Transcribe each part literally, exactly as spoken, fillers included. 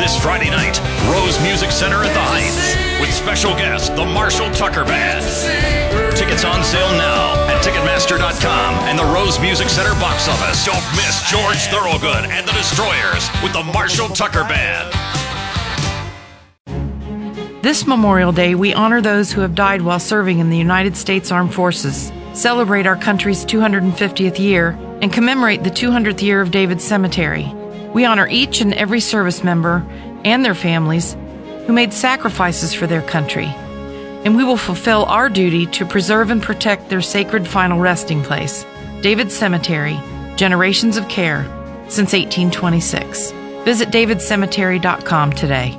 This Friday night, Rose Music Center at the Heights with special guest, the Marshall Tucker Band. Tickets on sale now at Ticketmaster dot com and the Rose Music Center box office. Don't miss George Thorogood and the Destroyers with the Marshall Tucker Band. This Memorial Day, we honor those who have died while serving in the United States Armed Forces, celebrate our country's two hundred fiftieth year, and commemorate the two hundredth year of David's Cemetery. We honor each and every service member and their families who made sacrifices for their country. And we will fulfill our duty to preserve and protect their sacred final resting place, David's Cemetery, generations of care since eighteen twenty-six. Visit david cemetery dot com today.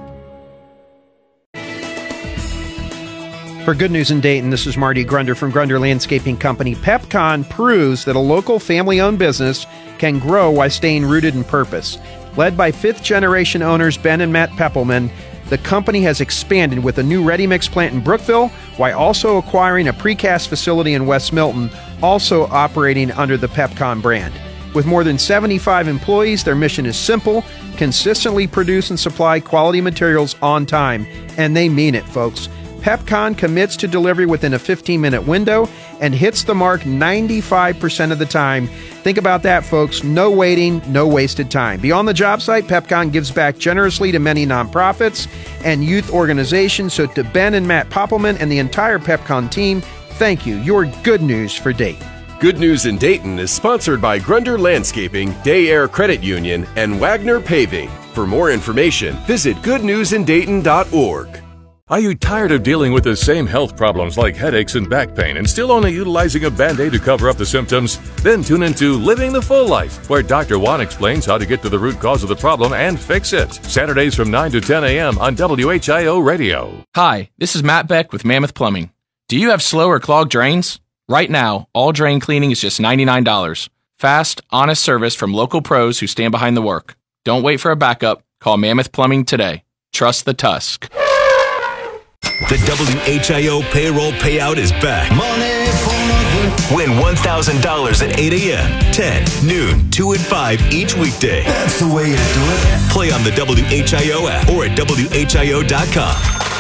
For Good News in Dayton, this is Marty Grunder from Grunder Landscaping Company. PepCon proves that a local family-owned business can grow while staying rooted in purpose. Led by fifth-generation owners Ben and Matt Peppelman, the company has expanded with a new ready-mix plant in Brookville while also acquiring a precast facility in West Milton, also operating under the PepCon brand. With more than seventy-five employees, their mission is simple: consistently produce and supply quality materials on time. And they mean it, folks. PepCon commits to delivery within a fifteen-minute window and hits the mark ninety-five percent of the time. Think about that, folks. No waiting, no wasted time. Beyond the job site, PepCon gives back generously to many nonprofits and youth organizations. So to Ben and Matt Poppelman and the entire PepCon team, thank you. You're good news for Dayton. Good News in Dayton is sponsored by Grunder Landscaping, Day Air Credit Union, and Wagner Paving. For more information, visit good news in dayton dot org. Are you tired of dealing with the same health problems like headaches and back pain and still only utilizing a Band-Aid to cover up the symptoms? Then tune into Living the Full Life, where Doctor Juan explains how to get to the root cause of the problem and fix it. Saturdays from nine to ten a.m. on W H I O Radio. Hi, this is Matt Beck with Mammoth Plumbing. Do you have slow or clogged drains? Right now, all drain cleaning is just ninety-nine dollars. Fast, honest service from local pros who stand behind the work. Don't wait for a backup. Call Mammoth Plumbing today. Trust the Tusk. The W H I O payroll payout is back. Money for Win one thousand dollars at eight a.m., ten, noon, two, and five each weekday. That's the way you do it. Play on the W H I O app or at W H I O dot com.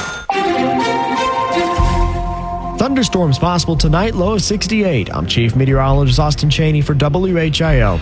Thunderstorms possible tonight, low of sixty-eight. I'm Chief Meteorologist Austin Cheney for W H I O.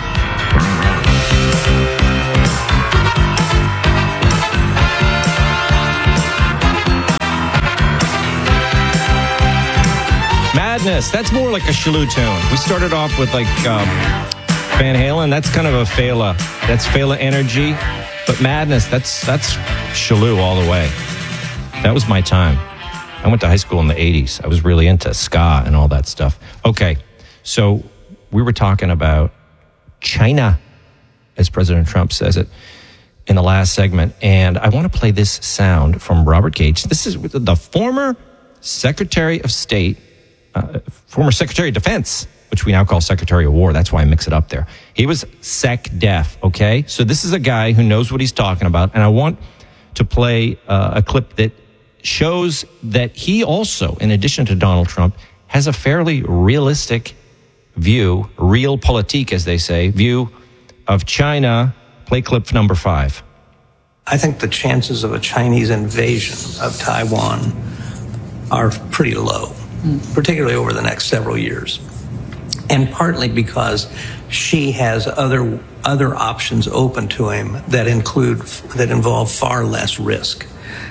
Madness, that's more like a Shalou tune. We started off with like um, Van Halen. That's kind of a Fela. That's Fela energy. But Madness, that's that's Shalou all the way. That was my time. I went to high school in the eighties. I was really into ska and all that stuff. Okay, so we were talking about China, as President Trump says it, in the last segment. And I want to play this sound from Robert Gates. This is the former Secretary of State, uh, former Secretary of Defense, which we now call Secretary of War. That's why I mix it up there. He was SecDef, okay? So this is a guy who knows what he's talking about. And I want to play uh, a clip that shows that he also, in addition to Donald Trump, has a fairly realistic view, realpolitik, as they say, view of China. Play clip number five. I think the chances of a Chinese invasion of Taiwan are pretty low, mm. particularly over the next several years. And partly because Xi has other other options open to him that include that involve far less risk.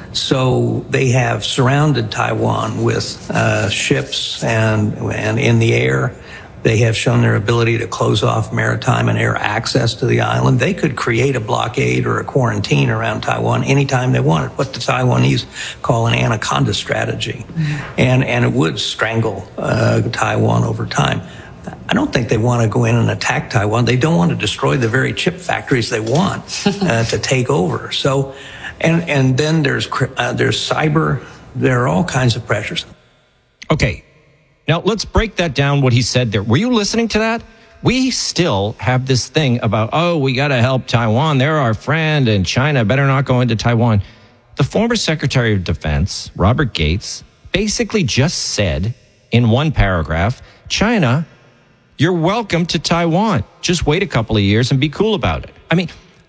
So they have surrounded Taiwan with uh, ships and and in the air. They have shown their ability to close off maritime and air access to the island. They could create a blockade or a quarantine around Taiwan anytime they wanted, what the Taiwanese call an anaconda strategy. Mm-hmm. And, and it would strangle uh, Taiwan over time. I don't think they want to go in and attack Taiwan. They don't want to destroy the very chip factories they want uh, to take over. So, and and then there's uh, there's cyber. There are all kinds of pressures. Okay. Now, let's break that down, what he said there. Were you listening to that? We still have this thing about, oh, we got to help Taiwan. They're our friend, and China better not go into Taiwan. The former Secretary of Defense, Robert Gates, basically just said in one paragraph, China, you're welcome to Taiwan. Just wait a couple of years and be cool about it. I mean,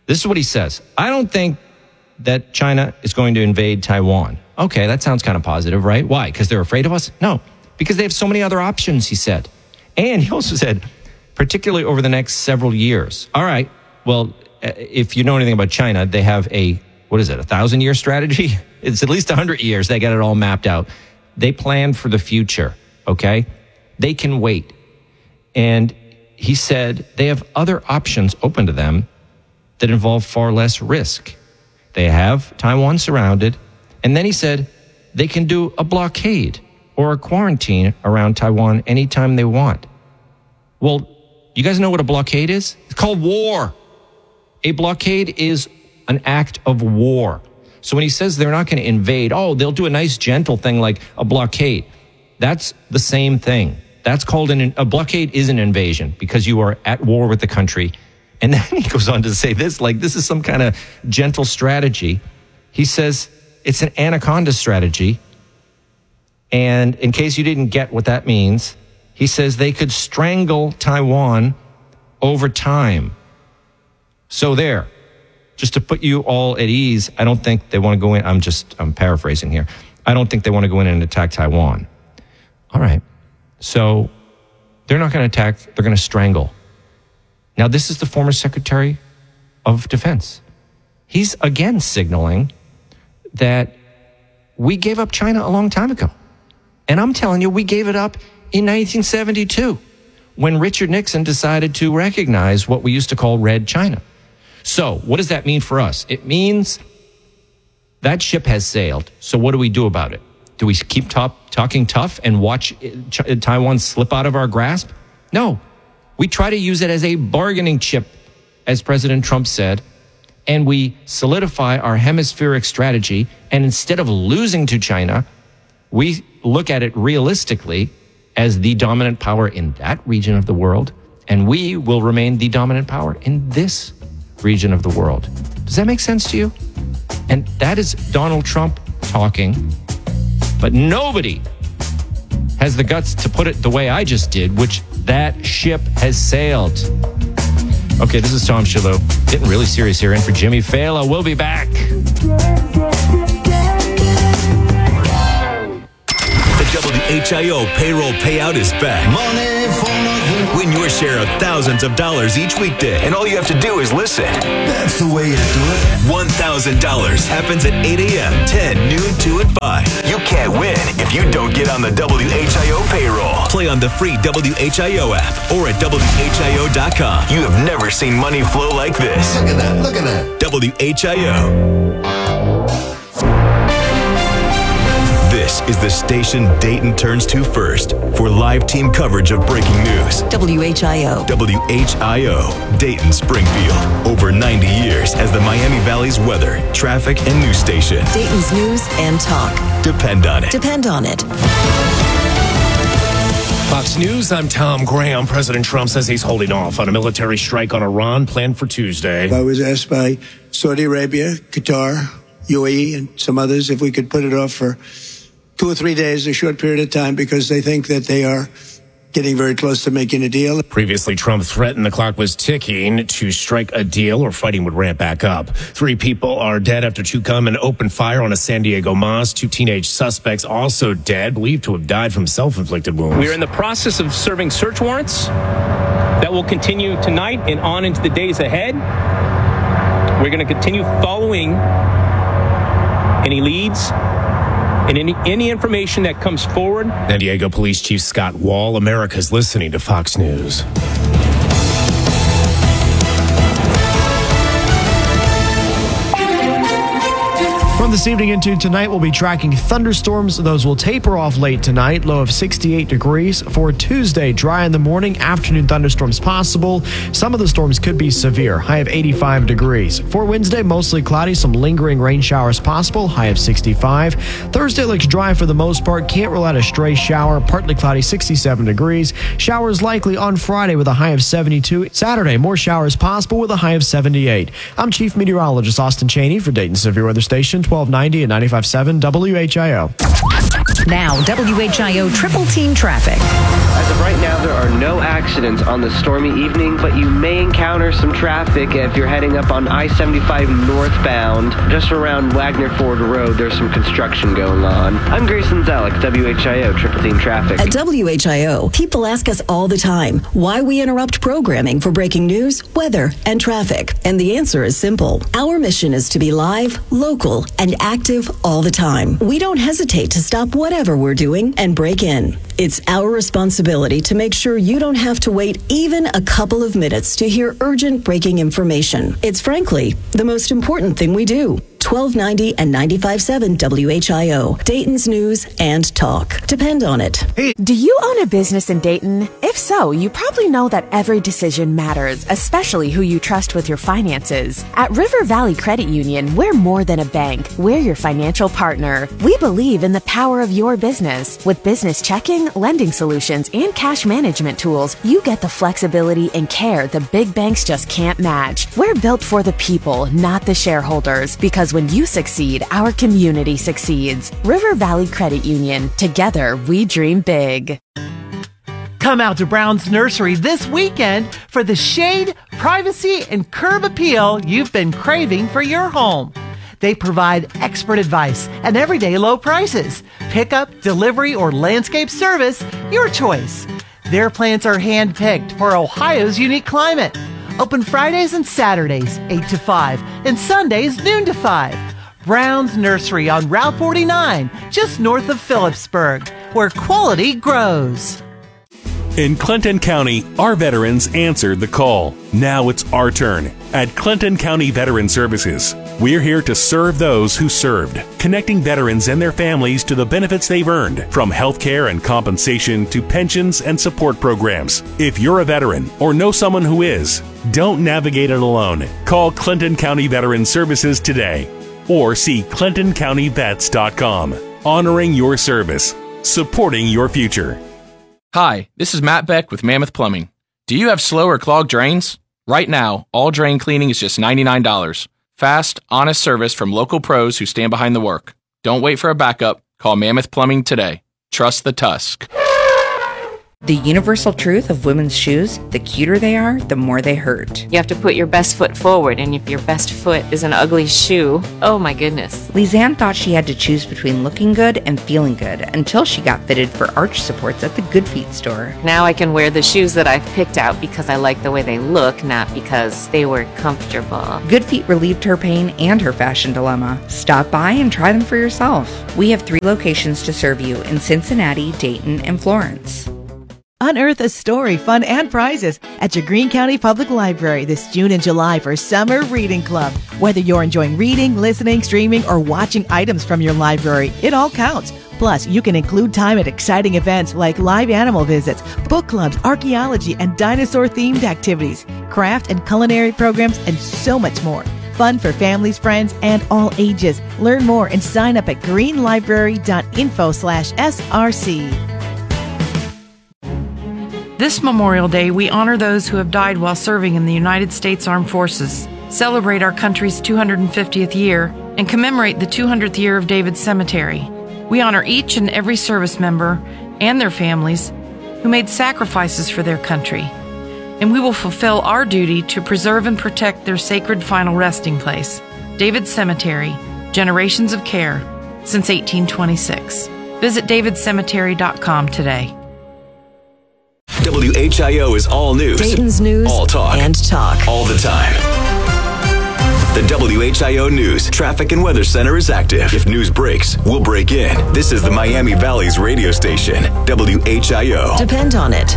This is what he says. I don't think that China is going to invade Taiwan. Okay, that sounds kind of positive, right? Why? Because they're afraid of us? No, because they have so many other options, he said. And he also said, particularly over the next several years. All right, well, if you know anything about China, they have a, what is it, a thousand-year strategy? It's at least one hundred years. They got it all mapped out. They plan for the future, okay? They can wait. And he said they have other options open to them that involve far less risk. They have Taiwan surrounded. And then he said they can do a blockade or a quarantine around Taiwan anytime they want. Well, you guys know what a blockade is? It's called war. A blockade is an act of war. So when he says they're not going to invade, oh, they'll do a nice gentle thing like a blockade. That's the same thing. That's called an, a blockade is an invasion because you are at war with the country. And then he goes on to say this, like this is some kind of gentle strategy. He says it's an anaconda strategy. And in case you didn't get what that means, he says they could strangle Taiwan over time. So there, just to put you all at ease, I don't think they want to go in. I'm just, I'm paraphrasing here. I don't think they want to go in and attack Taiwan. All right. So they're not going to attack. They're going to strangle. Now, this is the former Secretary of Defense. He's again signaling that we gave up China a long time ago. And I'm telling you, we gave it up in nineteen seventy-two when Richard Nixon decided to recognize what we used to call Red China. So what does that mean for us? It means that ship has sailed. So what do we do about it? Do we keep top, talking tough and watch Ch- Taiwan slip out of our grasp? No. We try to use it as a bargaining chip, as President Trump said, and we solidify our hemispheric strategy. And instead of losing to China, we look at it realistically as the dominant power in that region of the world, and we will remain the dominant power in this region of the world. Does that make sense to you? And that is Donald Trump talking, but nobody has the guts to put it the way I just did, which that ship has sailed. Okay, this is Tom Shalhoub. Getting really serious here. In for Jimmy Fallon. We'll be back. The W H I O payroll payout is back. Money for nothing. Win your share of thousands of dollars each weekday. And all you have to do is listen. That's the way you do it. one thousand dollars happens at eight a.m., ten, noon, two, and five. You can't win if you don't get on the W H I O payroll. Play on the free W H I O app or at W H I O dot com. You have never seen money flow like this. Look at that. Look at that. W H I O. This is the station Dayton turns to first for live team coverage of breaking news. W H I O. W H I O, Dayton Springfield. Over ninety years as the Miami Valley's weather, traffic, and news station. Dayton's news and talk. Depend on it. Depend on it. Fox News, I'm Tom Graham. President Trump says he's holding off on a military strike on Iran planned for Tuesday. I was asked by Saudi Arabia, Qatar, U A E, and some others if we could put it off for two or three days, a short period of time, because they think that they are getting very close to making a deal. Previously, Trump threatened the clock was ticking to strike a deal or fighting would ramp back up. Three people are dead after two gunmen opened fire on a San Diego mosque. Two teenage suspects also dead, believed to have died from self-inflicted wounds. We are in the process of serving search warrants that will continue tonight and on into the days ahead. We're going to continue following any leads and any, any information that comes forward. San Diego Police Chief Scott Wall. America's listening to Fox News. From this evening into tonight, we'll be tracking thunderstorms. Those will taper off late tonight, low of sixty-eight degrees. For Tuesday, dry in the morning, afternoon thunderstorms possible. Some of the storms could be severe, high of eighty-five degrees. For Wednesday, mostly cloudy, some lingering rain showers possible, high of sixty-five. Thursday looks dry for the most part, can't rule out a stray shower, partly cloudy, sixty-seven degrees. Showers likely on Friday with a high of seventy-two. Saturday, more showers possible with a high of seventy-eight. I'm Chief Meteorologist Austin Chaney for Dayton Severe Weather Station, twelve ninety and ninety-five point seven W H I O. Now, W H I O Triple Team Traffic. As of right now, there are no accidents on the stormy evening, but you may encounter some traffic if you're heading up on I seventy-five northbound. Just around Wagner Ford Road, there's some construction going on. I'm Grayson Zellick, W H I O Triple Team Traffic. At W H I O, people ask us all the time why we interrupt programming for breaking news, weather, and traffic. And the answer is simple. Our mission is to be live, local, and active all the time. We don't hesitate to stop whatever we're doing and break in. It's our responsibility to make sure you don't have to wait even a couple of minutes to hear urgent breaking information. It's frankly the most important thing we do. twelve ninety and ninety-five point seven W H I O, Dayton's News and Talk. Depend on it. Do you own a business in Dayton? If so, you probably know that every decision matters, especially who you trust with your finances. At River Valley Credit Union, we're more than a bank. We're your financial partner. We believe in the power of your business. With business checking, lending solutions, and cash management tools, you get the flexibility and care the big banks just can't match. We're built for the people, not the shareholders, because when you succeed, our community succeeds. River Valley Credit Union. Together, we dream big. Come out to Brown's Nursery this weekend for the shade, privacy, and curb appeal you've been craving for your home. They provide expert advice and everyday low prices. Pickup, delivery, or landscape service, your choice. Their plants are hand-picked for Ohio's unique climate. Open Fridays and Saturdays, eight to five, and Sundays, noon to five. Brown's Nursery on Route forty-nine, just north of Phillipsburg, where quality grows. In Clinton County, our veterans answered the call. Now it's our turn. At Clinton County Veteran Services, we're here to serve those who served, connecting veterans and their families to the benefits they've earned, from health care and compensation to pensions and support programs. If you're a veteran or know someone who is, don't navigate it alone. Call Clinton County Veteran Services today or see clinton county vets dot com. Honoring your service, supporting your future. Hi, this is Matt Beck with Mammoth Plumbing. Do you have slow or clogged drains? Right now, all drain cleaning is just ninety-nine dollars. Fast, honest service from local pros who stand behind the work. Don't wait for a backup. Call Mammoth Plumbing today. Trust the Tusk. The universal truth of women's shoes, the cuter they are, the more they hurt. You have to put your best foot forward, and if your best foot is an ugly shoe, oh my goodness. Lizanne thought she had to choose between looking good and feeling good until she got fitted for arch supports at the Good Feet store. Now I can wear the shoes that I've picked out because I like the way they look, not because they were comfortable. Good Feet relieved her pain and her fashion dilemma. Stop by and try them for yourself. We have three locations to serve you in Cincinnati, Dayton, and Florence. Unearth a story, fun, and prizes at your Greene County Public Library this June and July for Summer Reading Club. Whether you're enjoying reading, listening, streaming, or watching items from your library, it all counts. Plus, you can include time at exciting events like live animal visits, book clubs, archaeology, and dinosaur-themed activities, craft and culinary programs, and so much more. Fun for families, friends, and all ages. Learn more and sign up at greenlibrary.info slash SRC. This Memorial Day, we honor those who have died while serving in the United States Armed Forces, celebrate our country's two hundred fiftieth year, and commemorate the two hundredth year of David Cemetery. We honor each and every service member and their families who made sacrifices for their country, and we will fulfill our duty to preserve and protect their sacred final resting place, David Cemetery, generations of care since eighteen twenty-six. Visit david cemetery dot com today. W H I O is all news. Dayton's News all talk. and Talk. All the time. The W H I O News Traffic and Weather Center is active. If news breaks, we'll break in. This is the Miami Valley's radio station, W H I O. Depend on it.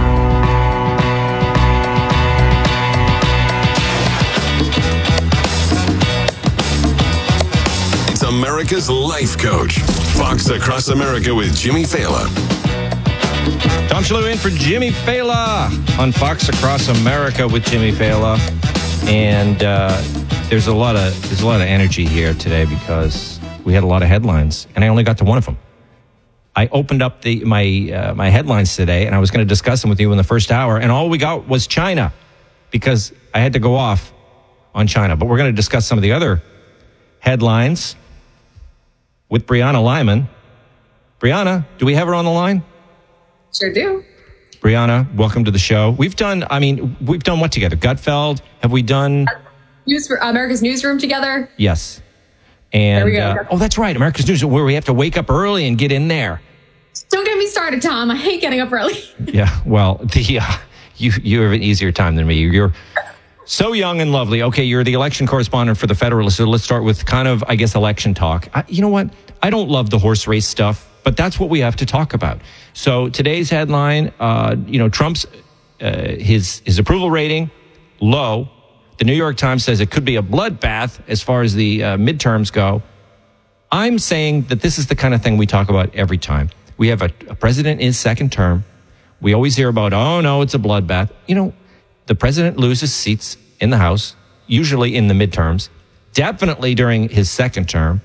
It's America's Life Coach. Fox Across America with Jimmy Fallon. Tom Shalhoub in for Jimmy Fallon on Fox Across America with Jimmy Fallon. And uh, there's a lot of there's a lot of energy here today because we had a lot of headlines, and I only got to one of them. I opened up the my uh, my headlines today, and I was going to discuss them with you in the first hour, and all we got was China because I had to go off on China. But we're going to discuss some of the other headlines with Brianna Lyman. Brianna, do we have her on the line? Sure do. Brianna, welcome to the show. We've done, I mean, we've done what together? Gutfeld? Have we done? News for America's Newsroom together? Yes. And, there we go. Uh, oh, that's right. America's Newsroom, where we have to wake up early and get in there. Don't get me started, Tom. I hate getting up early. Yeah, well, the uh, you you have an easier time than me. You're so young and lovely. Okay, you're the election correspondent for the Federalist. So let's start with kind of, I guess, election talk. I, you know what? I don't love the horse race stuff, but that's what we have to talk about. So today's headline, uh, you know, Trump's uh, his his approval rating low. The New York Times says it could be a bloodbath as far as the uh, midterms go. I'm saying that this is the kind of thing we talk about every time. We have a, a president in his second term. We always hear about, oh, no, it's a bloodbath. You know, the president loses seats in the House, usually in the midterms, definitely during his second term.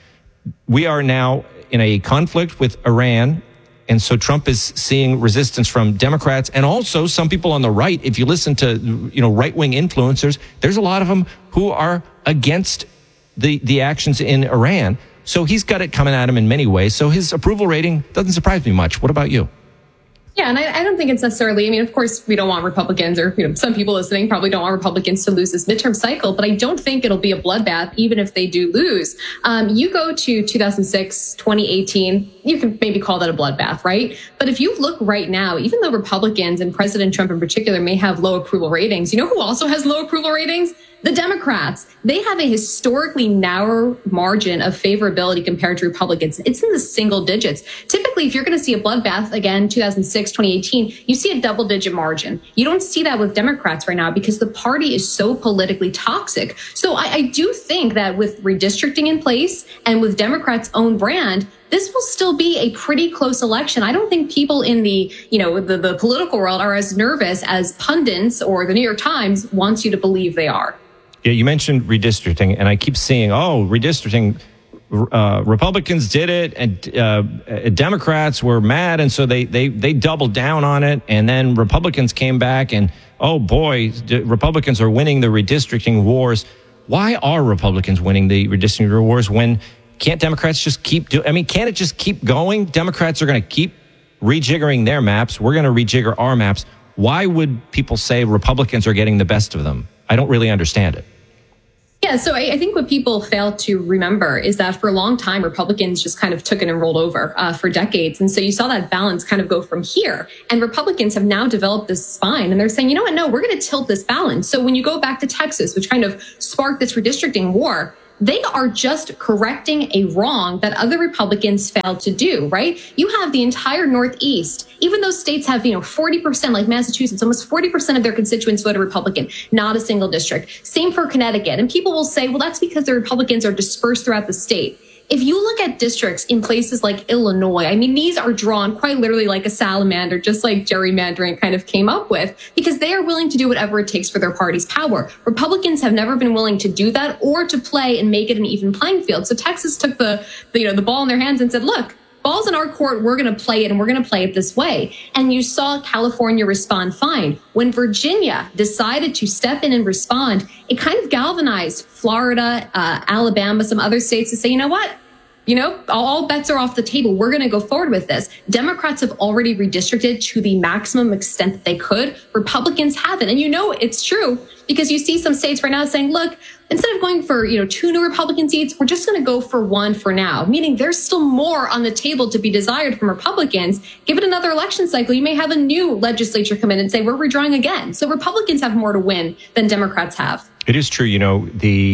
We are now in a conflict with Iran. And so Trump is seeing resistance from Democrats and also some people on the right. If you listen to, you know, right-wing influencers, there's a lot of them who are against the, the actions in Iran. So he's got it coming at him in many ways. So his approval rating doesn't surprise me much. What about you? Yeah, and I, I don't think it's necessarily, I mean, of course, we don't want Republicans, or, you know, some people listening probably don't want Republicans to lose this midterm cycle, but I don't think it'll be a bloodbath, even if they do lose. Um, you go to two thousand six, twenty eighteen, you can maybe call that a bloodbath, right? But if you look right now, even though Republicans and President Trump in particular may have low approval ratings, you know who also has low approval ratings? The Democrats. They have a historically narrow margin of favorability compared to Republicans. It's in the single digits. Typically, if you're going to see a bloodbath, again, two thousand six, twenty eighteen, you see a double digit margin. You don't see that with Democrats right now because the party is so politically toxic. So I, I do think that with redistricting in place and with Democrats' own brand, this will still be a pretty close election. I don't think people in the, you know, the, the political world are as nervous as pundits or the New York Times wants you to believe they are. Yeah, you mentioned redistricting, and I keep seeing, oh, redistricting, uh, Republicans did it, and uh, Democrats were mad, and so they, they, they doubled down on it, and then Republicans came back, and, oh, boy, Republicans are winning the redistricting wars. Why are Republicans winning the redistricting wars when can't Democrats just keep doing, I mean, can't it just keep going? Democrats are going to keep rejiggering their maps. We're going to rejigger our maps. Why would people say Republicans are getting the best of them? I don't really understand it. Yeah, so I, I think what people fail to remember is that for a long time, Republicans just kind of took it and rolled over uh, for decades. And so you saw that balance kind of go from here. And Republicans have now developed this spine and they're saying, you know what, no, we're going to tilt this balance. So when you go back to Texas, which kind of sparked this redistricting war, they are just correcting a wrong that other Republicans failed to do, right? You have the entire Northeast, even those states have, you know, forty percent, like Massachusetts, almost forty percent of their constituents voted Republican, not a single district. Same for Connecticut. And people will say, well, that's because the Republicans are dispersed throughout the state. If you look at districts in places like Illinois, I mean, these are drawn quite literally like a salamander, just like gerrymandering kind of came up with, because they are willing to do whatever it takes for their party's power. Republicans have never been willing to do that or to play and make it an even playing field. So Texas took the, the you know, the ball in their hands and said, look, ball's in our court. We're going to play it and we're going to play it this way. And you saw California respond fine. When Virginia decided to step in and respond, it kind of galvanized Florida, uh, Alabama, some other states to say, you know what? You know, all bets are off the table. We're going to go forward with this. Democrats have already redistricted to the maximum extent that they could. Republicans haven't. And you know it's true because you see some states right now saying, look, instead of going for, you know, two new Republican seats, we're just going to go for one for now, meaning there's still more on the table to be desired from Republicans. Give it another election cycle. You may have a new legislature come in and say, we're redrawing again. So Republicans have more to win than Democrats have. It is true. You know,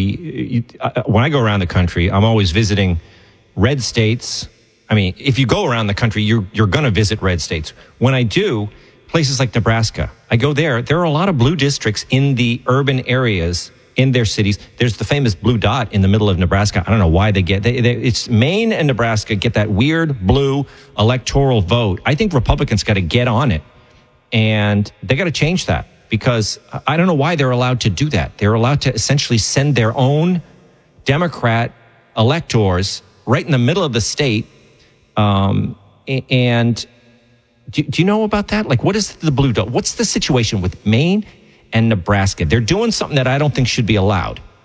the uh, when I go around the country, I'm always visiting red states. I mean, if you go around the country, you're you're going to visit red states. When I do, places like Nebraska, I go there. There are a lot of blue districts in the urban areas in their cities. There's the famous blue dot in the middle of Nebraska. I don't know why they get they, they, it's Maine and Nebraska get that weird blue electoral vote. I think Republicans got to get on it, and they got to change that because I don't know why they're allowed to do that. They're allowed to essentially send their own Democrat electors right in the middle of the state. Um, and do, do you know about that? Like, what is the blue dot? What's the situation with Maine and Nebraska? They're doing something that I don't think should be allowed.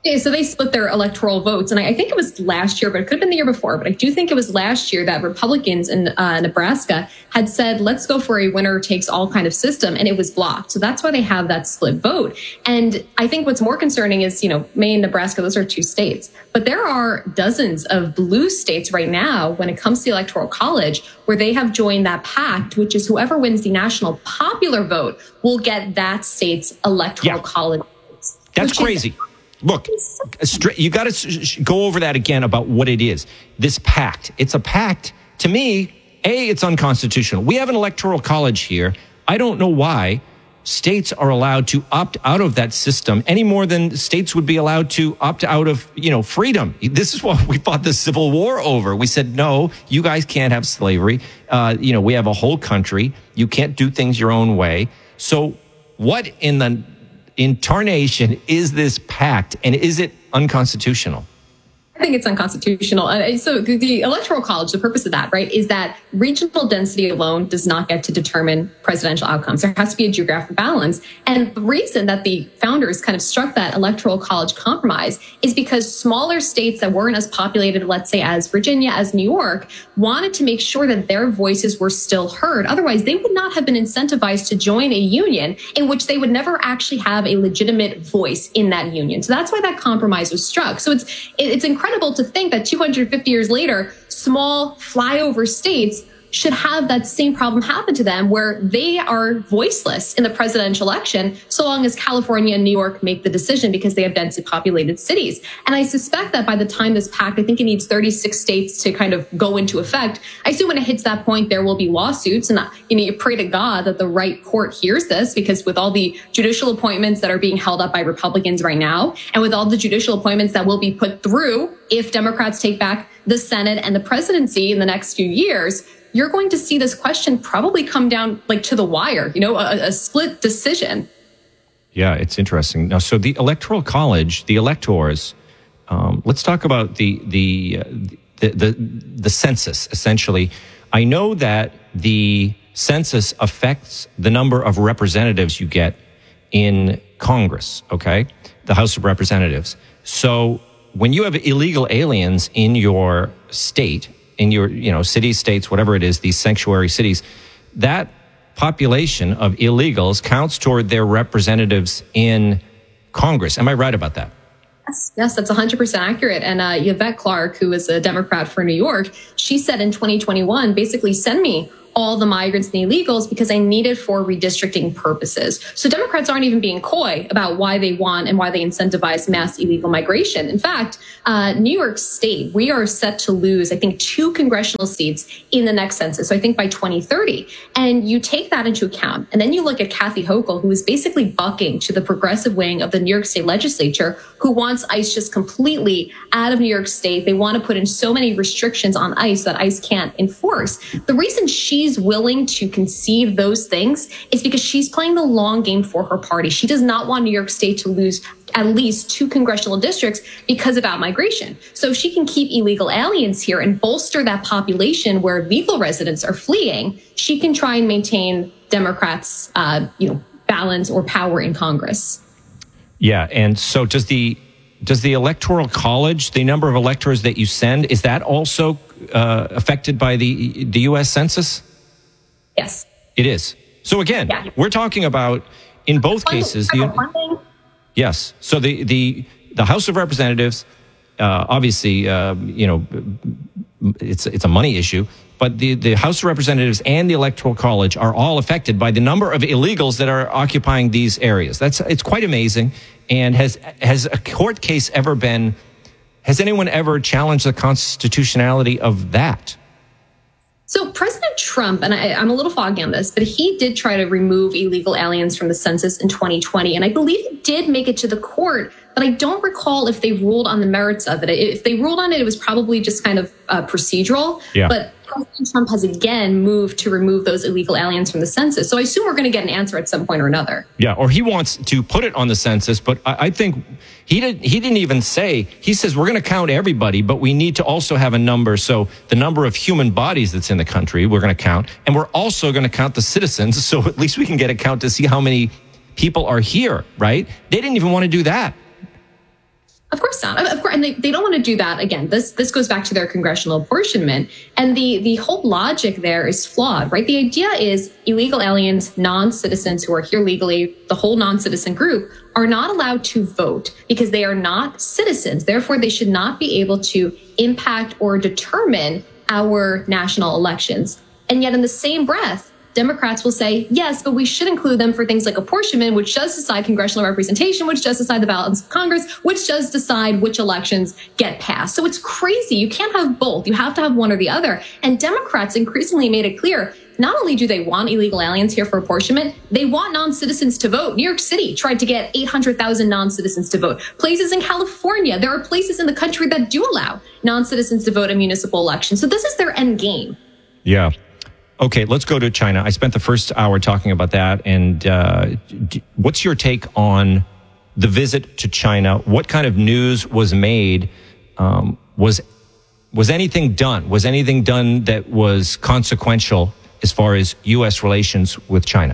Yeah, so they split their electoral votes. And I, I think it was last year, but it could have been the year before. But I do think it was last year that Republicans in uh, Nebraska had said, let's go for a winner takes all kind of system. And it was blocked. So that's why they have that split vote. And I think what's more concerning is, you know, Maine, Nebraska, those are two states. But there are dozens of blue states right now when it comes to the Electoral College where they have joined that pact, which is whoever wins the national popular vote will get that state's Electoral Yeah. College. That's crazy. Look, you got to go over that again about what it is. This pact. It's a pact. To me, A, it's unconstitutional. We have an electoral college here. I don't know why states are allowed to opt out of that system any more than states would be allowed to opt out of, you know, freedom. This is what we fought the Civil War over. We said, no, you guys can't have slavery. Uh, you know, we have a whole country. You can't do things your own way. So what in the incarnation is this pact, and is it unconstitutional? I think it's unconstitutional. Uh, so the, the Electoral College, the purpose of that, right, is that regional density alone does not get to determine presidential outcomes. There has to be a geographic balance. And the reason that the founders kind of struck that Electoral College compromise is because smaller states that weren't as populated, let's say, as Virginia, as New York, wanted to make sure that their voices were still heard. Otherwise, they would not have been incentivized to join a union in which they would never actually have a legitimate voice in that union. So that's why that compromise was struck. So it's it's incredible to think that two hundred fifty years later, small flyover states should have that same problem happen to them where they are voiceless in the presidential election so long as California and New York make the decision because they have densely populated cities. And I suspect that by the time this pact, I think it needs thirty-six states to kind of go into effect. I assume when it hits that point, there will be lawsuits. And you know, you pray to God that the right court hears this, because with all the judicial appointments that are being held up by Republicans right now, and with all the judicial appointments that will be put through if Democrats take back the Senate and the presidency in the next few years, you're going to see this question probably come down like to the wire, you know, a, a split decision. Yeah, it's interesting. Now, so the Electoral College, the electors, um, let's talk about the the, uh, the the the census. Essentially, I know that the census affects the number of representatives you get in Congress. Okay, the House of Representatives. So when you have illegal aliens in your state, in your, you know, cities, states, whatever it is, these sanctuary cities, that population of illegals counts toward their representatives in Congress. Am I right about that? Yes, yes, that's one hundred percent accurate. And uh, Yvette Clarke, who is a Democrat for New York, she said in twenty twenty-one, basically, send me all the migrants and the illegals because I need it for redistricting purposes. So Democrats aren't even being coy about why they want and why they incentivize mass illegal migration. In fact, uh, New York State, we are set to lose, I think, two congressional seats in the next census. So I think by twenty thirty. And you take that into account. And then you look at Kathy Hochul, who is basically bucking to the progressive wing of the New York State legislature, who wants ICE just completely out of New York State. They want to put in so many restrictions on ICE that ICE can't enforce. The reason she She's willing to concede those things is because she's playing the long game for her party. She does not want New York State to lose at least two congressional districts because of out-migration. So if she can keep illegal aliens here and bolster that population where legal residents are fleeing, she can try and maintain Democrats' uh, you know, balance or power in Congress. Yeah, and so does the does the Electoral College, the number of electors that you send, is that also uh, affected by the the U S Census? Yes. It is. So again, yeah. We're talking about, in both cases, the, yes. So the, the, the House of Representatives, uh, obviously, uh, you know, it's, it's a money issue, but the, the House of Representatives and the Electoral College are all affected by the number of illegals that are occupying these areas. That's, it's quite amazing. And has, has a court case ever been, has anyone ever challenged the constitutionality of that? So President Trump, and I, I'm a little foggy on this, but he did try to remove illegal aliens from the census in twenty twenty. And I believe he did make it to the court, but I don't recall if they ruled on the merits of it. If they ruled on it, it was probably just kind of uh, procedural. Yeah. But President Trump has again moved to remove those illegal aliens from the census. So I assume we're going to get an answer at some point or another. Yeah, or he wants to put it on the census, but I, I think he didn't, he didn't even say, he says we're going to count everybody, but we need to also have a number. So the number of human bodies that's in the country, we're going to count. And we're also going to count the citizens. So at least we can get a count to see how many people are here, right? They didn't even want to do that. Of course not. Of course, and they, they don't want to do that. Again, this this goes back to their congressional apportionment. And the, the whole logic there is flawed, right? The idea is illegal aliens, non-citizens who are here legally, the whole non-citizen group, are not allowed to vote because they are not citizens. Therefore, they should not be able to impact or determine our national elections. And yet in the same breath, Democrats will say, yes, but we should include them for things like apportionment, which does decide congressional representation, which does decide the balance of Congress, which does decide which elections get passed. So it's crazy. You can't have both. You have to have one or the other. And Democrats increasingly made it clear, not only do they want illegal aliens here for apportionment, they want non-citizens to vote. New York City tried to get eight hundred thousand non-citizens to vote. Places in California, there are places in the country that do allow non-citizens to vote in municipal elections. So this is their end game. Yeah. Okay, let's go to China. I spent the first hour talking about that. And uh, d- what's your take on the visit to China? What kind of news was made? Um, was was anything done? Was anything done that was consequential as far as U S relations with China?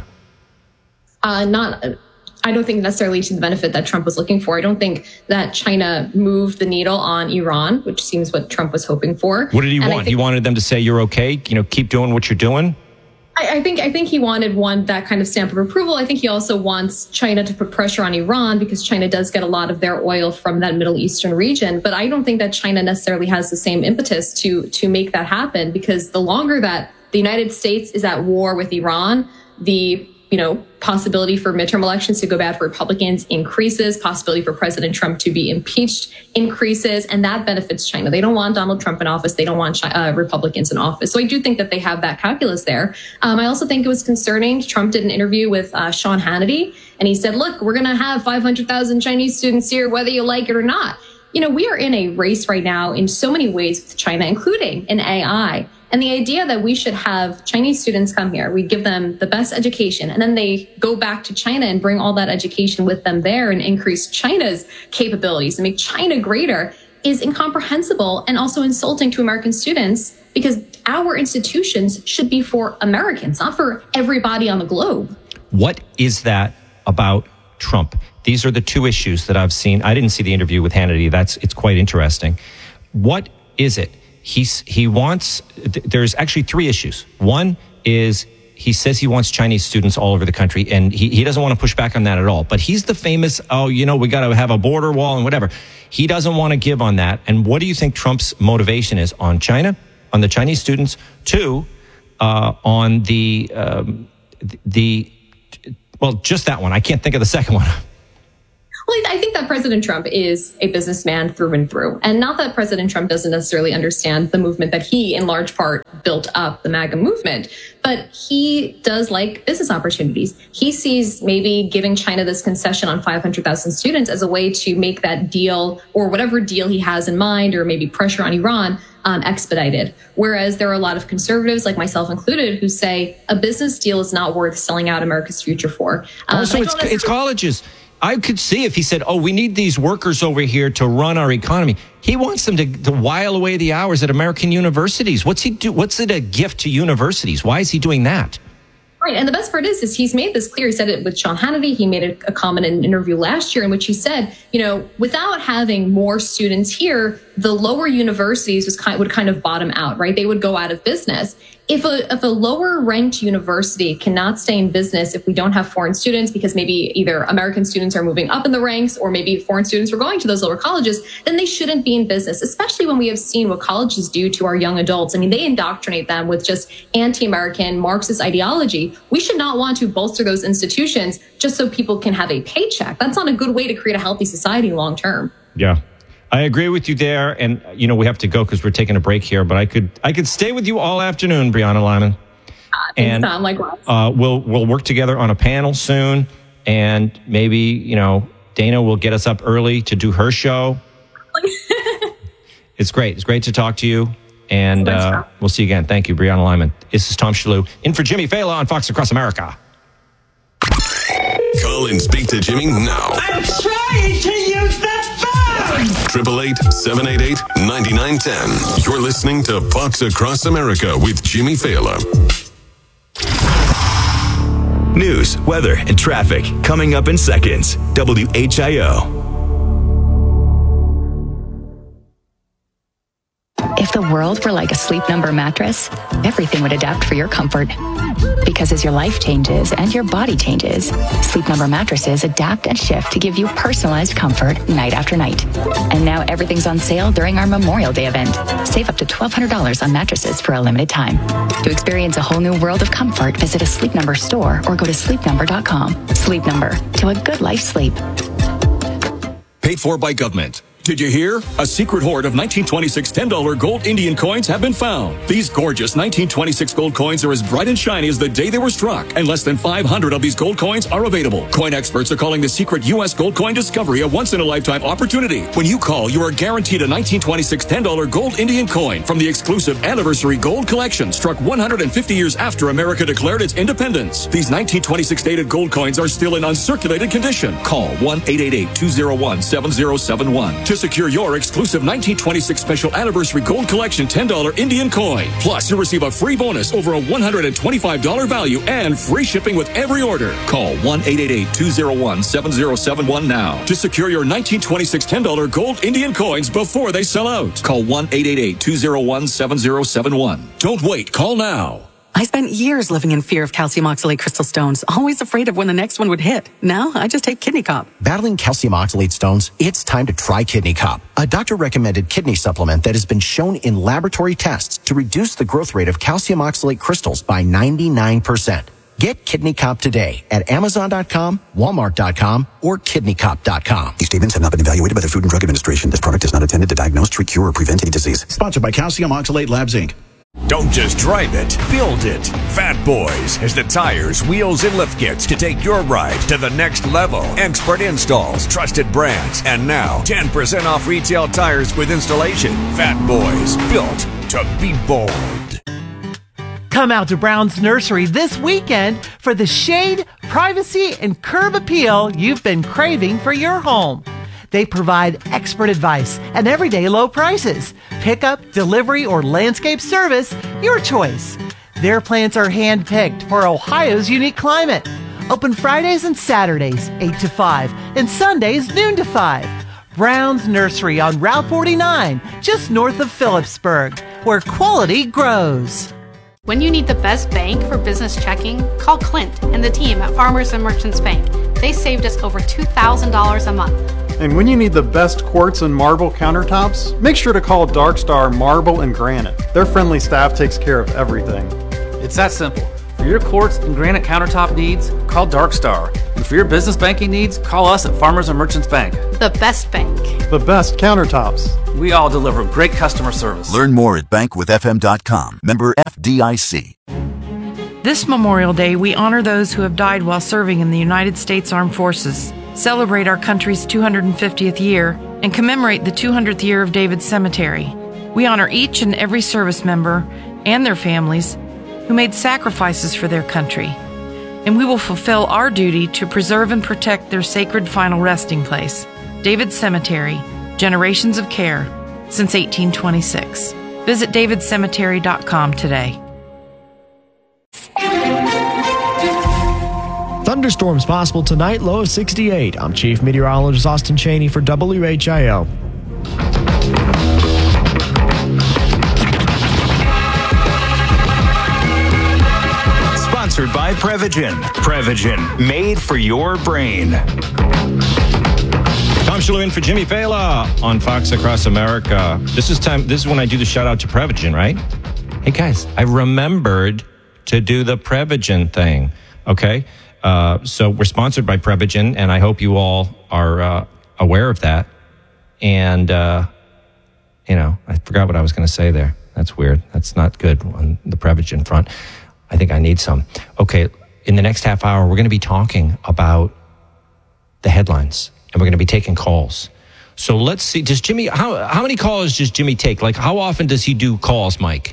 Uh, not. I don't think necessarily to the benefit that Trump was looking for. I don't think that China moved the needle on Iran, which seems what Trump was hoping for. What did he and want? He wanted them to say, you're okay, you know, keep doing what you're doing? I, I think I think he wanted one, that kind of stamp of approval. I think he also wants China to put pressure on Iran because China does get a lot of their oil from that Middle Eastern region. But I don't think that China necessarily has the same impetus to to make that happen, because the longer that the United States is at war with Iran, the you know, possibility for midterm elections to go bad for Republicans increases, possibility for President Trump to be impeached increases, and that benefits China. They don't want Donald Trump in office. They don't want uh, Republicans in office. So I do think that they have that calculus there. Um, I also think it was concerning. Trump did an interview with uh, Sean Hannity, and he said, look, we're going to have five hundred thousand Chinese students here, whether you like it or not. You know, we are in a race right now in so many ways with China, including in A I. And the idea that we should have Chinese students come here, we give them the best education, and then they go back to China and bring all that education with them there and increase China's capabilities and make China greater, is incomprehensible and also insulting to American students, because our institutions should be for Americans, not for everybody on the globe. What is that about Trump? These are the two issues that I've seen. I didn't see the interview with Hannity. That's, it's quite interesting. What is it? He's, he wants, there's actually three issues. One is he says he wants Chinese students all over the country, and he, he doesn't want to push back on that at all. But he's the famous, oh, you know, we got to have a border wall and whatever. He doesn't want to give on that. And what do you think Trump's motivation is on China, on the Chinese students? Two, uh, on the, um, the, well, just that one. I can't think of the second one. Well, I think that President Trump is a businessman through and through. And not that President Trump doesn't necessarily understand the movement that he, in large part, built up, the MAGA movement. But he does like business opportunities. He sees maybe giving China this concession on five hundred thousand students as a way to make that deal, or whatever deal he has in mind, or maybe pressure on Iran, um, expedited. Whereas there are a lot of conservatives, like myself included, who say a business deal is not worth selling out America's future for. Um, also, it's, it's colleges. I could see if he said, oh, we need these workers over here to run our economy. He wants them to, to while away the hours at American universities. What's he do? What's it a gift to universities? Why is he doing that? Right. And the best part is, is he's made this clear. He said it with Sean Hannity. He made a, a comment in an interview last year in which he said, you know, without having more students here, the lower universities was kind, would kind of bottom out, right? They would go out of business. If a, if a lower ranked university cannot stay in business if we don't have foreign students, because maybe either American students are moving up in the ranks or maybe foreign students are going to those lower colleges, then they shouldn't be in business, especially when we have seen what colleges do to our young adults. I mean, they indoctrinate them with just anti-American Marxist ideology. We should not want to bolster those institutions just so people can have a paycheck. That's not a good way to create a healthy society long term. Yeah. I agree with you there, and you know we have to go because we're taking a break here. But I could I could stay with you all afternoon, Brianna Lyman. Uh, and not likewise. Uh, we'll we'll work together on a panel soon, and maybe you know Dana will get us up early to do her show. It's great. It's great to talk to you, and uh, we'll see you again. Thank you, Brianna Lyman. This is Tom Shalhoub in for Jimmy Fallon on Fox Across America. Call and speak to Jimmy now. I'm trying to use the phone. eight eight eight, seven eight eight, nine nine one zero. You're listening to Fox Across America with Jimmy Fallon. News, weather, and traffic coming up in seconds. W H I O. the world were like a Sleep Number mattress, everything would adapt for your comfort. Because as your life changes and your body changes, Sleep Number mattresses adapt and shift to give you personalized comfort night after night. And now everything's on sale during our Memorial Day event. Save up to twelve hundred dollars on mattresses for a limited time. To experience a whole new world of comfort, visit a Sleep Number store or go to sleep number dot com. Sleep Number, to a good life sleep. Paid for by government. Did you hear? A secret hoard of nineteen twenty-six ten dollar gold Indian coins have been found. These gorgeous nineteen twenty-six gold coins are as bright and shiny as the day they were struck, and less than five hundred of these gold coins are available. Coin experts are calling the secret U S gold coin discovery a once-in-a-lifetime opportunity. When you call, you are guaranteed a nineteen twenty-six ten dollar gold Indian coin from the exclusive Anniversary Gold Collection, struck one hundred fifty years after America declared its independence. These nineteen twenty-six dated gold coins are still in uncirculated condition. Call one eight eight eight, two oh one, seven oh seven one to secure your exclusive nineteen twenty-six Special Anniversary Gold Collection ten dollar Indian coin. Plus, you'll receive a free bonus over a one hundred twenty-five dollars value and free shipping with every order. Call one eight eight eight, two oh one, seven oh seven one now to secure your nineteen twenty-six ten dollar gold Indian coins before they sell out. Call one eight eight eight, two oh one, seven oh seven one. Don't wait. Call now. I spent years living in fear of calcium oxalate crystal stones, always afraid of when the next one would hit. Now, I just take Kidney Cop. Battling calcium oxalate stones? It's time to try Kidney Cop, a doctor-recommended kidney supplement that has been shown in laboratory tests to reduce the growth rate of calcium oxalate crystals by ninety-nine percent. Get Kidney Cop today at amazon dot com, walmart dot com, or kidney cop dot com. These statements have not been evaluated by the Food and Drug Administration. This product is not intended to diagnose, treat, cure, or prevent any disease. Sponsored by Calcium Oxalate Labs, Incorporated. Don't just drive it, build it. Fat Boys has the tires, wheels, and lift kits to take your ride to the next level. Expert installs, trusted brands, and now ten percent off retail tires with installation. Fat Boys, built to be bold. Come out to Brown's Nursery this weekend for the shade, privacy, and curb appeal you've been craving for your home. They provide expert advice and everyday low prices. Pickup, delivery, or landscape service, your choice. Their plants are hand-picked for Ohio's unique climate. Open Fridays and Saturdays, eight to five, and Sundays, noon to five. Brown's Nursery on Route forty-nine, just north of Phillipsburg, where quality grows. When you need the best bank for business checking, call Clint and the team at Farmers and Merchants Bank. They saved us over two thousand dollars a month. And when you need the best quartz and marble countertops, make sure to call Darkstar Marble and Granite. Their friendly staff takes care of everything. It's that simple. For your quartz and granite countertop needs, call Darkstar. And for your business banking needs, call us at Farmers and Merchants Bank. The best bank. The best countertops. We all deliver great customer service. Learn more at bank with f m dot com. Member F D I C. This Memorial Day, we honor those who have died while serving in the United States Armed Forces, celebrate our country's two hundred fiftieth year, and commemorate the two hundredth year of David Cemetery. We honor each and every service member and their families who made sacrifices for their country, and we will fulfill our duty to preserve and protect their sacred final resting place, David Cemetery, generations of care since eighteen twenty-six. Visit david cemetery dot com today. Thunderstorms possible tonight, low of sixty-eight. I'm Chief Meteorologist Austin Cheney for W H I O. Sponsored by Prevagen. Prevagen, made for your brain. Tom Shalou in for Jimmy Fela on Fox Across America. This is time. This is when I do the shout out to Prevagen, right? Hey guys, I remembered to do the Prevagen thing. Okay, uh, so we're sponsored by Prevagen, and I hope you all are uh, aware of that. And uh, you know, I forgot what I was going to say there. That's weird. That's not good on the Prevagen front. I think I need some. Okay, in the next half hour, we're going to be talking about the headlines, and we're going to be taking calls. So let's see. Does Jimmy? How how many calls does Jimmy take? Like, how often does he do calls, Mike?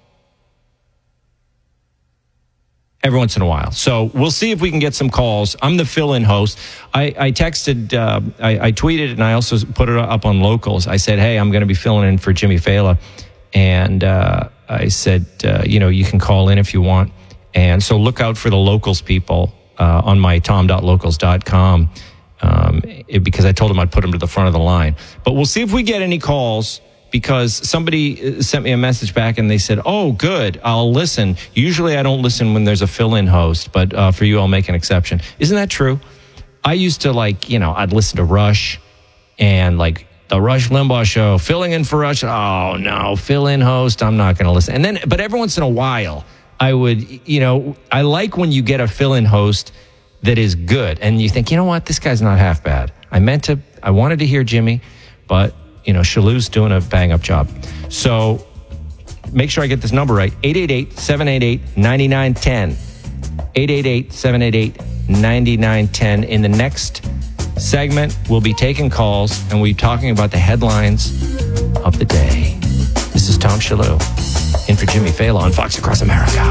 Every once in a while. So we'll see if we can get some calls. I'm the fill-in host. I, I texted, uh, I, I tweeted, and I also put it up on Locals. I said, hey, I'm going to be filling in for Jimmy Fela. And uh, I said, uh, you know, you can call in if you want. And so look out for the Locals people uh, on my tom dot locals dot com um, it, because I told them I'd put them to the front of the line. But we'll see if we get any calls. because somebody sent me a message back and they said, oh, good, I'll listen. Usually I don't listen when there's a fill-in host, but uh, for you, I'll make an exception. Isn't that true? I used to, like, you know, I'd listen to Rush and, like, the Rush Limbaugh show, filling in for Rush. Oh, no, fill-in host, I'm not going to listen. And then, but every once in a while, I would, you know, I like when you get a fill-in host that is good. And you think, you know what, this guy's not half bad. I meant to, I wanted to hear Jimmy, but, you know, Shalou's doing a bang-up job. So make sure I get this number right. eight eight eight, seven eight eight, nine nine one zero. eight eight eight, seven eight eight, nine nine one zero. In the next segment, we'll be taking calls and we'll be talking about the headlines of the day. This is Tom Shalou in for Jimmy Fallon on Fox Across America.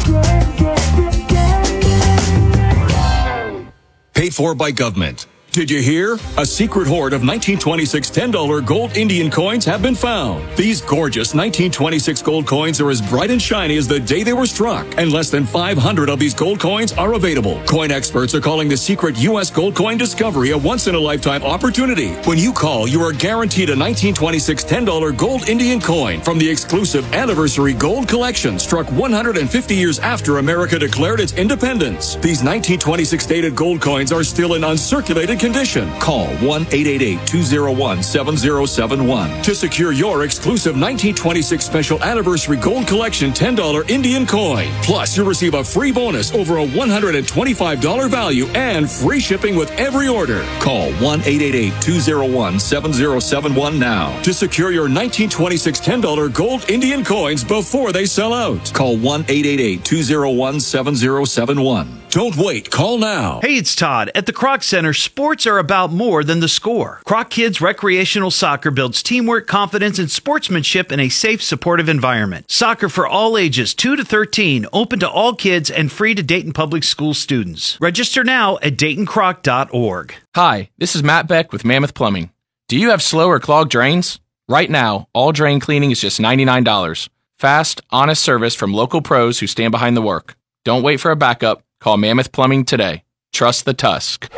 Paid for by government. Did you hear? A secret hoard of nineteen twenty-six ten dollar gold Indian coins have been found. These gorgeous nineteen twenty-six gold coins are as bright and shiny as the day they were struck, and less than five hundred of these gold coins are available. Coin experts are calling the secret U S gold coin discovery a once-in-a-lifetime opportunity. When you call, you are guaranteed a nineteen twenty-six ten dollar gold Indian coin from the exclusive Anniversary Gold Collection, struck one hundred fifty years after America declared its independence. These nineteen twenty-six dated gold coins are still in uncirculated condition. Call one eight eight eight, two oh one, seven oh seven one to secure your exclusive nineteen twenty-six Special Anniversary Gold Collection ten dollar Indian coin. Plus, you'll receive a free bonus over a one hundred twenty-five dollars value and free shipping with every order. Call one eight eight eight, two oh one, seven oh seven one now to secure your nineteen twenty-six ten dollar gold Indian coins before they sell out. Call one eight eight eight, two oh one, seven oh seven one. Don't wait. Call now. Hey, it's Todd. At the Kroc Center, sports are about more than the score. Kroc Kids Recreational Soccer builds teamwork, confidence, and sportsmanship in a safe, supportive environment. Soccer for all ages, two to thirteen, open to all kids and free to Dayton Public School students. Register now at dayton croc dot org. Hi, this is Matt Beck with Mammoth Plumbing. Do you have slow or clogged drains? Right now, all drain cleaning is just ninety-nine dollars. Fast, honest service from local pros who stand behind the work. Don't wait for a backup. Call Mammoth Plumbing today. Trust the Tusk.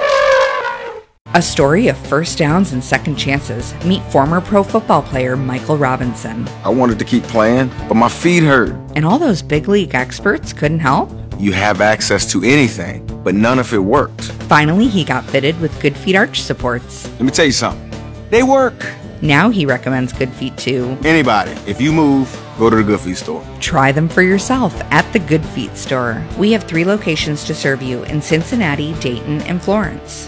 A story of first downs and second chances. Meet former pro football player Michael Robinson. I wanted to keep playing, but my feet hurt. And all those big league experts couldn't help? You have access to anything, but none of it worked. Finally, he got fitted with Good Feet arch supports. Let me tell you something. They work. Now he recommends Good Feet to anybody. If you move, go to the Good Feet store. Try them for yourself at the Good Feet store. We have three locations to serve you in Cincinnati, Dayton, and Florence.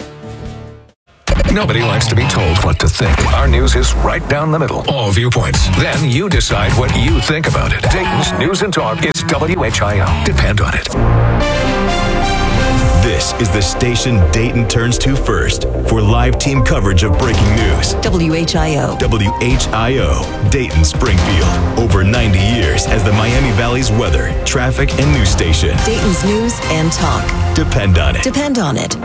Nobody likes to be told what to think. Our news is right down the middle. All viewpoints. Then you decide what you think about it. Dayton's News and Talk is W H I O. Depend on it. This is the station Dayton turns to first for live team coverage of breaking news. W H I O. W H I O, Dayton Springfield. Over ninety years as the Miami Valley's weather, traffic, and news station. Dayton's News and Talk. Depend on it. Depend on it.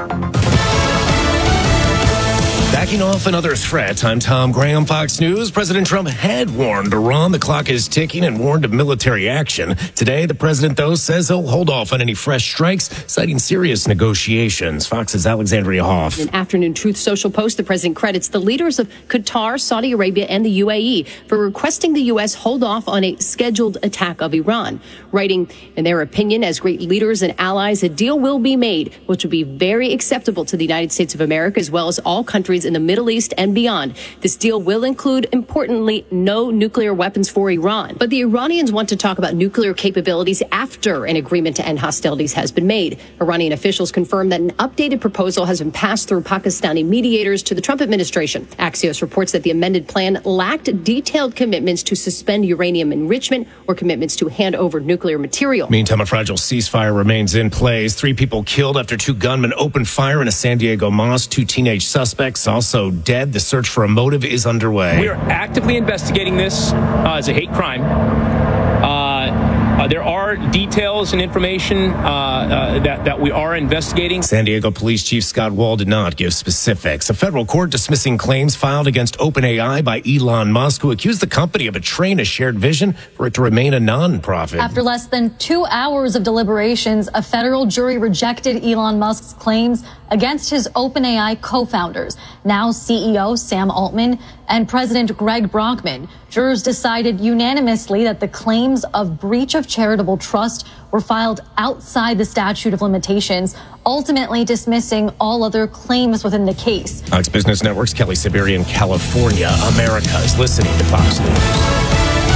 Backing off another threat. I'm Tom Graham, Fox News. President Trump had warned Iran the clock is ticking and warned of military action. Today, the president, though, says he'll hold off on any fresh strikes, citing serious negotiations. Fox's Alexandria Hoff. In an afternoon Truth Social post, the president credits the leaders of Qatar, Saudi Arabia, and the U A E for requesting the U S hold off on a scheduled attack of Iran. Writing, in their opinion, as great leaders and allies, a deal will be made, which will be very acceptable to the United States of America, as well as all countries in the Middle East and beyond. This deal will include, importantly, no nuclear weapons for Iran. But the Iranians want to talk about nuclear capabilities after an agreement to end hostilities has been made. Iranian officials confirmed that an updated proposal has been passed through Pakistani mediators to the Trump administration. Axios reports that the amended plan lacked detailed commitments to suspend uranium enrichment or commitments to hand over nuclear material. Meantime, a fragile ceasefire remains in place. Three people killed after two gunmen opened fire in a San Diego mosque. Two teenage suspects also dead. The search for a motive is underway. We are actively investigating this uh, as a hate crime. Uh, uh, there are details and information uh, uh, that, that we are investigating. San Diego Police Chief Scott Wall did not give specifics. A federal court dismissing claims filed against OpenAI by Elon Musk, who accused the company of betraying a shared vision for it to remain a nonprofit. After less than two hours of deliberations, a federal jury rejected Elon Musk's claims against his OpenAI co-founders. Now C E O Sam Altman and President Greg Brockman. Jurors decided unanimously that the claims of breach of charitable trust were filed outside the statute of limitations, ultimately dismissing all other claims within the case. Fox Business Network's Kelly Siberian, California. America is listening to Fox News.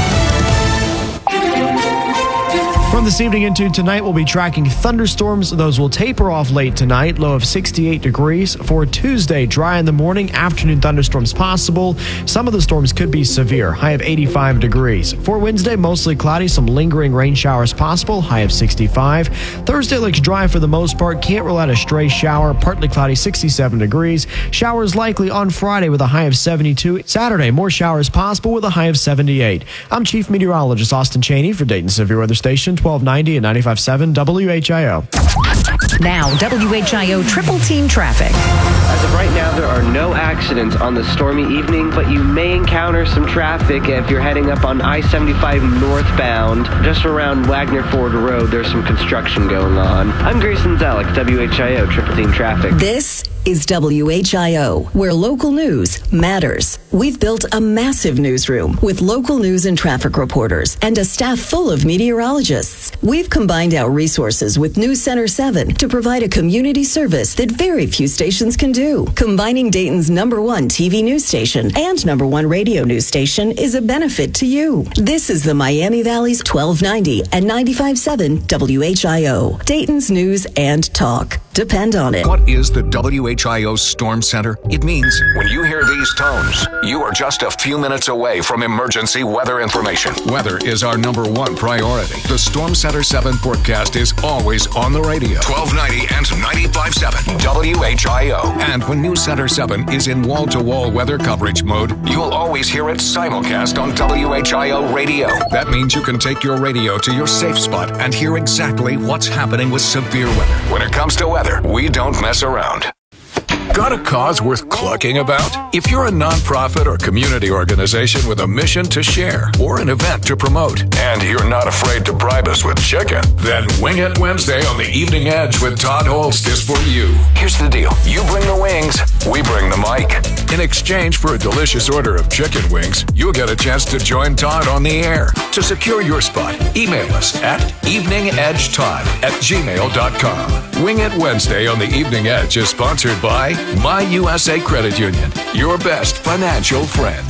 From this evening into tonight, we'll be tracking thunderstorms. Those will taper off late tonight. Low of sixty-eight degrees. For Tuesday, dry in the morning. Afternoon thunderstorms possible. Some of the storms could be severe. High of eighty-five degrees. For Wednesday, mostly cloudy. Some lingering rain showers possible. High of sixty-five. Thursday looks dry for the most part. Can't rule out a stray shower. Partly cloudy, sixty-seven degrees. Showers likely on Friday with a high of seventy-two. Saturday, more showers possible with a high of seventy-eight. I'm Chief Meteorologist Austin Cheney for Dayton Severe Weather Station, twelve ninety and ninety-five point seven W H I O. Now, W H I O Triple Team Traffic. As of right now, there are no accidents on the stormy evening, but you may encounter some traffic if you're heading up on I seventy-five northbound. Just around Wagner Ford Road, there's some construction going on. I'm Grayson Zellick, W H I O Triple Team Traffic. This is W H I O, where local news matters. We've built a massive newsroom with local news and traffic reporters and a staff full of meteorologists. We've combined our resources with News Center seven to provide a community service that very few stations can do. Combining Dayton's number one T V news station and number one radio news station is a benefit to you. This is the Miami Valley's twelve ninety and ninety-five point seven W H I O, Dayton's news and talk. Depend on it. What is the W H I O Storm Center? It means when you hear these tones, you are just a few minutes away from emergency weather information. Weather is our number one priority. The Storm Center seven forecast is always on the radio. twelve ninety and ninety-five point seven W H I O. And when News Center seven is in wall-to-wall weather coverage mode, you'll always hear it simulcast on W H I O radio. That means you can take your radio to your safe spot and hear exactly what's happening with severe weather. When it comes to weather, we don't mess around. Got a cause worth clucking about? If you're a nonprofit or community organization with a mission to share or an event to promote, and you're not afraid to bribe us with chicken, then Wing It Wednesday on the Evening Edge with Todd Holst is for you. Here's the deal. You bring the wings, we bring the mic. In exchange for a delicious order of chicken wings, you'll get a chance to join Todd on the air. To secure your spot, email us at eveningedgetodd at gmail dot com. Wing It Wednesday on the Evening Edge is sponsored by My U S A Credit Union, your best financial friend.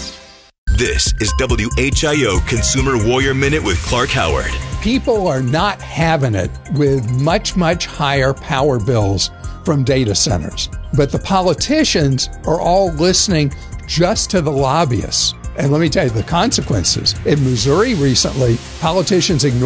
This is W H I O Consumer Warrior Minute with Clark Howard. People are not having it with much, much higher power bills from data centers. But the politicians are all listening just to the lobbyists. And let me tell you the consequences. In Missouri recently, politicians ignored